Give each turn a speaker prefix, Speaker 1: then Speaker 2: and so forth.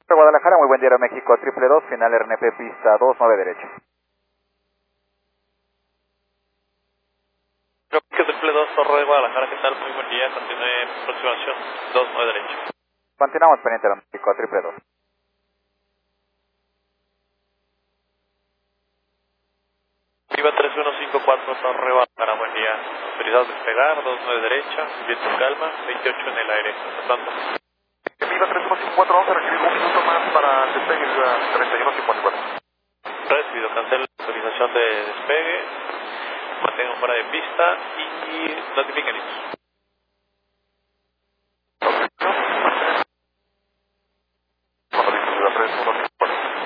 Speaker 1: Guadalajara, muy buen día, México, 222, final RNP, pista 29 derecho.
Speaker 2: México 222, Torre de Guadalajara, ¿qué tal? Muy buen día, continúe aproximación 29 derecho.
Speaker 1: Continuamos pendiente, México, 222.
Speaker 2: Viva 3154, Torre de Guadalajara, buen día. Autoridad despegar, 29 derecha, viento calma, 28 en el aire. Tanto.
Speaker 3: Viva 3154, vamos a requerir un minuto más para el despegue, Viva 3154.
Speaker 2: Recibido, cancela la autorización de despegue, mantengan fuera de pista y notifiquen.